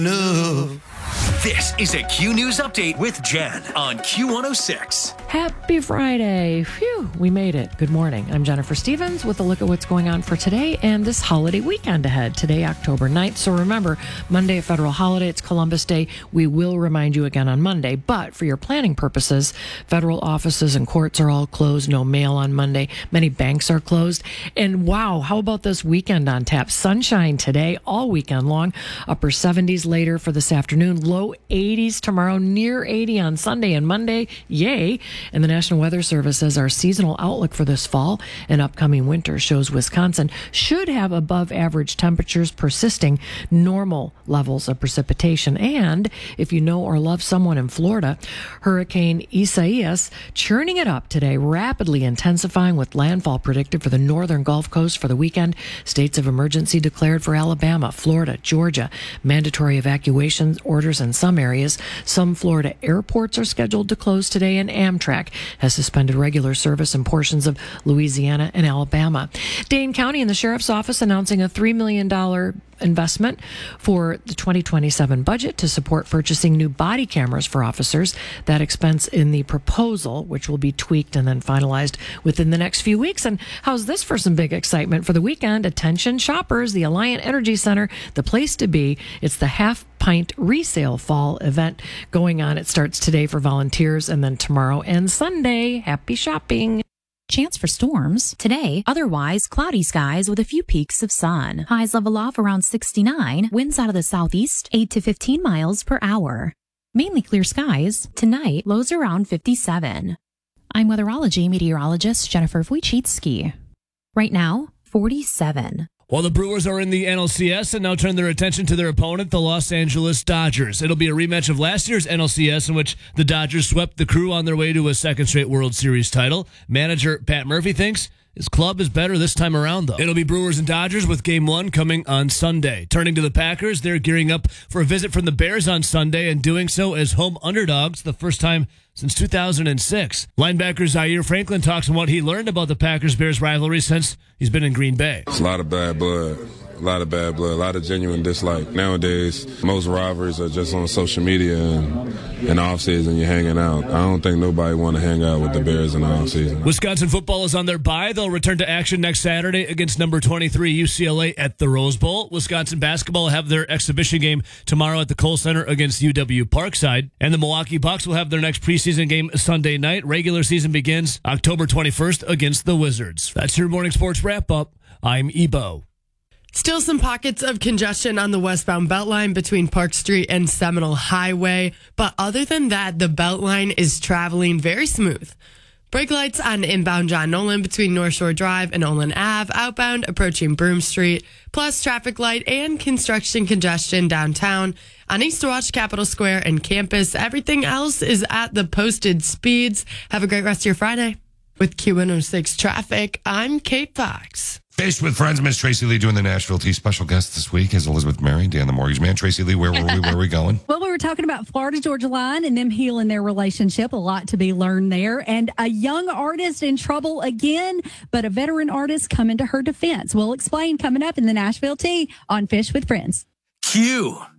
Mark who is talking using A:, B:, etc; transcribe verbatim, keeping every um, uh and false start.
A: No. This is a Q News Update with Jen on Q one oh six.
B: Happy Friday. Phew, we made it. Good morning. I'm Jennifer Stevens with a look at what's going on for today and this holiday weekend ahead. Today, October ninth. So remember, Monday, a federal holiday. It's Columbus Day. We will remind you again on Monday. But for your planning purposes, federal offices and courts are all closed. No mail on Monday. Many banks are closed. And wow, how about this weekend on tap? Sunshine today, all weekend long. Upper seventies later for this afternoon. Low eighties tomorrow, near eighty on Sunday and Monday. Yay. And the National Weather Service says our seasonal outlook for this fall and upcoming winter shows Wisconsin should have above average temperatures persisting, normal levels of precipitation. And if you know or love someone in Florida, Hurricane Isaias churning it up today, rapidly intensifying with landfall predicted for the northern Gulf Coast for the weekend. States of emergency declared for Alabama, Florida, Georgia. Mandatory evacuation orders in some areas. Some Florida airports are scheduled to close today, and Amtrak has suspended regular service in portions of Louisiana and Alabama. Dane County and the Sheriff's Office announcing a three million dollars investment for the twenty twenty-seven budget to support purchasing new body cameras for officers. That expense in the proposal, which will be tweaked and then finalized within the next few weeks. And how's this for some big excitement for the weekend? Attention shoppers, the Alliant Energy Center, the place to be. It's the Half Pint Resale Fall event going on. It starts today for volunteers and then tomorrow and Sunday. Happy shopping.
C: Chance for storms today, otherwise cloudy skies with a few peaks of sun. Highs level off around sixty-nine, winds out of the southeast eight to fifteen miles per hour. Mainly clear skies tonight, lows around fifty-seven. I'm weatherology meteorologist Jennifer Wojcicki. Right now, forty-seven.
D: While the Brewers are in the N L C S and now turn their attention to their opponent, the Los Angeles Dodgers. It'll be a rematch of last year's N L C S in which the Dodgers swept the Crew on their way to a second straight World Series title. Manager Pat Murphy thinks his club is better this time around, though. It'll be Brewers and Dodgers with Game one coming on Sunday. Turning to the Packers, they're gearing up for a visit from the Bears on Sunday and doing so as home underdogs the first time since two thousand six. Linebacker Zaire Franklin talks on what he learned about the Packers-Bears rivalry since he's been in Green Bay.
E: It's a lot of bad blood. A lot of bad blood, a lot of genuine dislike. Nowadays, most rivalries are just on social media and in the offseason you're hanging out. I don't think nobody want to hang out with the Bears in the offseason.
D: Wisconsin football is on their bye. They'll return to action next Saturday against number twenty-three U C L A at the Rose Bowl. Wisconsin basketball will have their exhibition game tomorrow at the Kohl Center against U W Parkside. And the Milwaukee Bucks will have their next preseason game Sunday night. Regular season begins October twenty-first against the Wizards. That's your morning sports wrap-up. I'm Ebo.
F: Still some pockets of congestion on the westbound Beltline between Park Street and Seminole Highway. But other than that, the Beltline is traveling very smooth. Brake lights on inbound John Nolan between North Shore Drive and Olin Avenue. Outbound approaching Broome Street. Plus traffic light and construction congestion downtown. On East Watch, Capitol Square, and Campus. Everything else is at the posted speeds. Have a great rest of your Friday. With Q one oh six Traffic, I'm Kate Fox.
G: Fish with Friends, Miss Tracy Lee doing the Nashville Tea. Special guest this week is Elizabeth Mary, Dan the Mortgage Man. Tracy Lee, where were we? Where are we going?
H: Well, we were talking about Florida-Georgia Line and them healing their relationship. A lot to be learned there. And a young artist in trouble again, but a veteran artist coming to her defense. We'll explain coming up in the Nashville Tea on Fish with Friends.
A: Q.